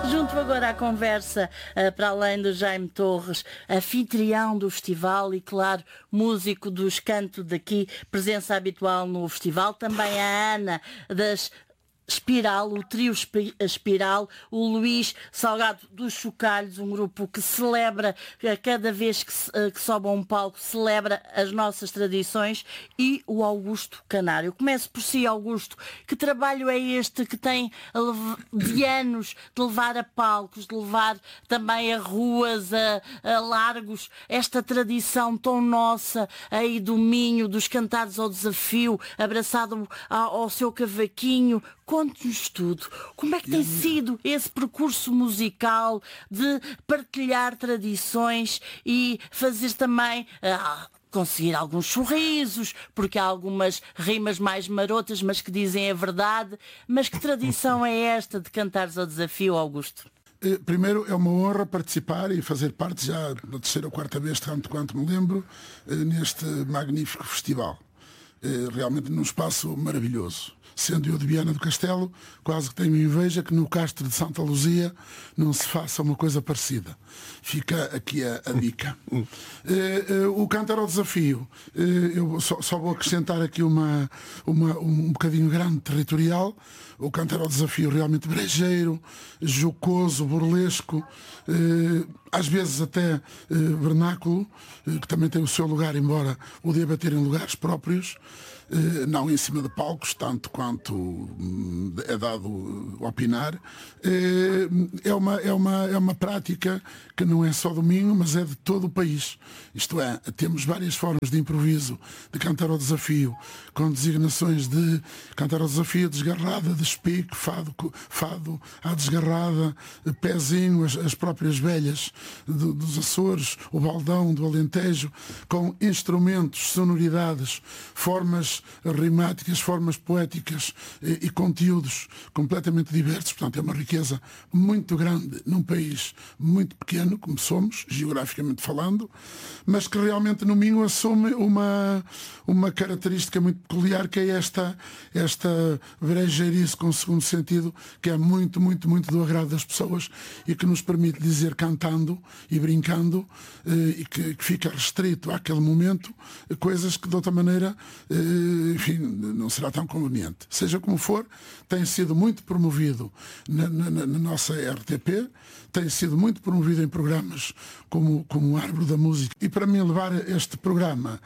Junto agora à conversa, para além do Jaime Torres, anfitrião do festival e, claro, músico dos Canto Daqui, presença habitual no festival, também a Ana das Espiral, o trio Espiral, o Luís Salgado dos Chocalhos, um grupo que celebra, cada vez que sobe a um palco, celebra as nossas tradições, e o Augusto Canário. Começo por si, Augusto. Que trabalho é este que tem de anos de levar a palcos, de levar também a ruas, a largos, esta tradição tão nossa aí do Minho, dos cantares ao desafio, abraçado ao seu cavaquinho? Conte-nos tudo. Como é que tem sido esse percurso musical de partilhar tradições e fazer também conseguir alguns sorrisos, porque há algumas rimas mais marotas, mas que dizem a verdade. Mas que tradição é esta de cantares ao desafio, Augusto? Primeiro, é uma honra participar e fazer parte, já na terceira ou quarta vez, tanto quanto me lembro, neste magnífico festival. Realmente num espaço maravilhoso. Sendo eu de Viana do Castelo, quase que tenho inveja que no Castro de Santa Luzia não se faça uma coisa parecida. Fica aqui a dica. O Cantar ao Desafio, eu só vou acrescentar aqui um bocadinho grande territorial. O Cantar ao Desafio realmente brejeiro, jocoso, burlesco, às vezes até vernáculo, que também tem o seu lugar, embora o deva ter em lugares próprios. Não em cima de palcos, tanto quanto é dado opinar. É uma prática que não é só do Minho, mas é de todo o país. Isto é, temos várias formas de improviso, de cantar ao desafio, com designações de cantar ao desafio, desgarrada, despique, fado à desgarrada, pezinho, as próprias velhas dos Açores, o baldão do Alentejo, com instrumentos, sonoridades, formas rimáticas, formas poéticas e conteúdos completamente diversos. Portanto, é uma riqueza muito grande num país muito pequeno, como somos, geograficamente falando, mas que realmente no Minho assume uma característica muito peculiar, que é esta brejeirice com segundo sentido, que é muito, muito, muito do agrado das pessoas e que nos permite dizer cantando e brincando, e que fica restrito àquele momento coisas que de outra maneira enfim, não será tão conveniente. Seja como for, tem sido muito promovido na nossa RTP, tem sido muito promovido em programas como o Árvore da Música. E para mim levar a este programa,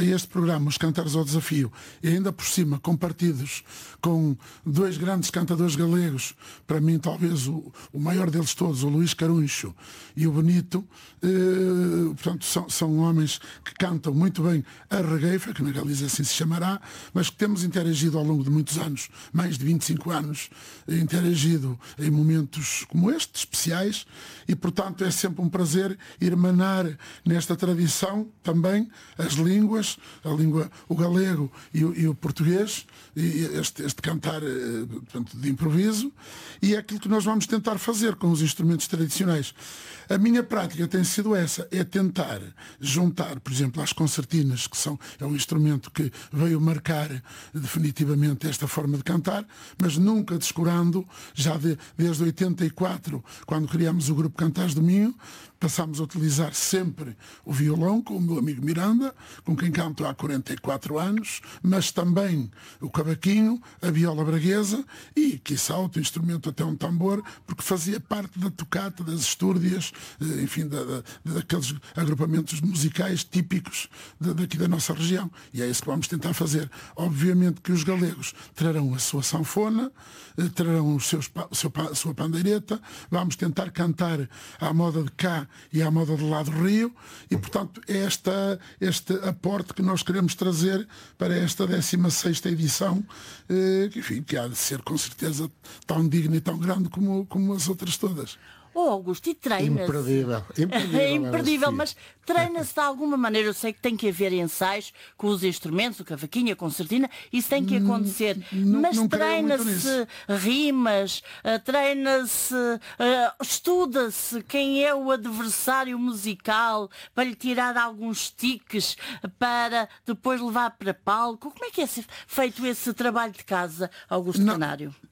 os Cantares ao Desafio, e ainda por cima compartidos com dois grandes cantadores galegos, para mim talvez o maior deles todos, o Luís Caruncho e o Benito, portanto são homens que cantam muito bem a regueifa, que na Galiza assim se chamará, mas que temos interagido ao longo de muitos anos, mais de 25 anos, interagido em momentos como este, especiais, e portanto é sempre um prazer irmanar nesta tradição também as línguas, o galego e o português, e este cantar portanto, de improviso, e é aquilo que nós vamos tentar fazer com os instrumentos tradicionais. A minha prática tem sido essa, é tentar juntar, por exemplo, as concertinas, que é um instrumento que veio marcar definitivamente esta forma de cantar, mas nunca descurando, já desde 84, quando criámos o grupo Cantares do Minho, passámos a utilizar sempre o violão, com o meu amigo Miranda, com quem canto há 44 anos, mas também o cavaquinho, a viola braguesa e, quiçá, outro instrumento, até um tambor, porque fazia parte da tocata, das estúrdias, enfim, daqueles agrupamentos musicais típicos daqui da nossa região. E é isso que vamos tentar fazer. Obviamente que os galegos trarão a sua sanfona, trarão a sua pandeireta, vamos tentar cantar à moda de cá e à moda do lado do Rio, e portanto é este aporte que nós queremos trazer para esta 16ª edição, que há de ser com certeza tão digna e tão grande como as outras todas. Oh, Augusto, e treina-se? É imperdível, mas treina-se de alguma maneira. Eu sei que tem que haver ensaios com os instrumentos, o cavaquinho, a concertina, isso tem que acontecer. Mas treina-se rimas, treina-se, estuda-se quem é o adversário musical para lhe tirar alguns tiques para depois levar para palco. Como é que é feito esse trabalho de casa, Augusto Canário?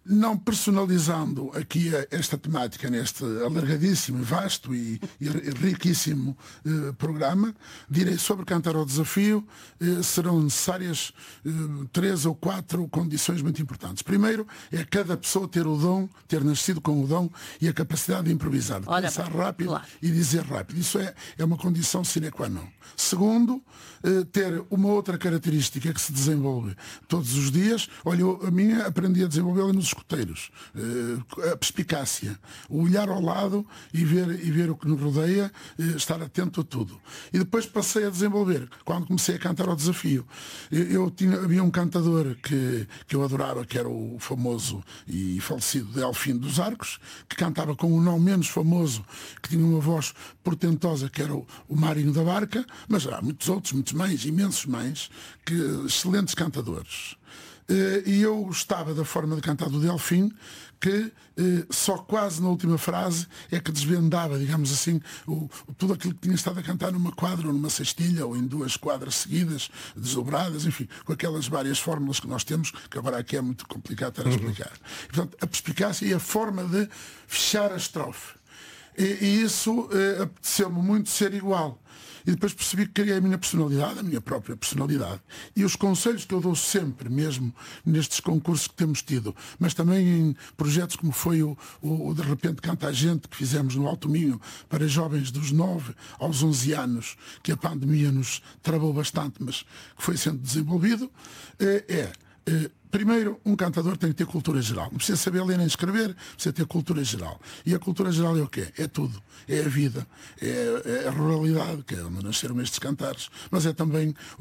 não personalizando aqui esta temática neste alargadíssimo, vasto e riquíssimo programa, direi sobre Cantar ao Desafio, serão necessárias 3 ou 4 condições muito importantes. Primeiro, é cada pessoa ter o dom, ter nascido com o dom e a capacidade de improvisar, de pensar rápido, claro, e dizer rápido. Isso é uma condição sine qua non. Segundo, ter uma outra característica que se desenvolve todos os dias. Olha, a minha aprendi a desenvolvê-la nos escuteiros. A perspicácia, o olhar ao lado e ver o que nos rodeia, estar atento a tudo. E depois passei a desenvolver, quando comecei a cantar ao desafio. Havia um cantador que eu adorava, que era o famoso e falecido Delfim dos Arcos, que cantava com um não menos famoso, que tinha uma voz portentosa, que era o Marinho da Barca, mas há muitos outros, muitos mais, imensos mais, excelentes cantadores. E eu gostava da forma de cantar do Delfim, que só quase na última frase é que desvendava, digamos assim, tudo aquilo que tinha estado a cantar numa quadra ou numa cestilha ou em 2 quadras seguidas, desdobradas, enfim, com aquelas várias fórmulas que nós temos, que agora aqui é muito complicado estar a explicar. E, portanto, a perspicácia e a forma de fechar a estrofe. E isso apeteceu-me muito ser igual. E depois percebi que criei a minha personalidade, a minha própria personalidade. E os conselhos que eu dou sempre, mesmo nestes concursos que temos tido, mas também em projetos como foi o De Repente Canta a Gente, que fizemos no Alto Minho para jovens dos 9 aos 11 anos, que a pandemia nos travou bastante, mas que foi sendo desenvolvido, primeiro, um cantador tem que ter cultura geral. Não precisa saber ler nem escrever, precisa ter cultura geral. E a cultura geral é o quê? É tudo. É a vida, é a ruralidade, que é onde nasceram estes cantares, mas é também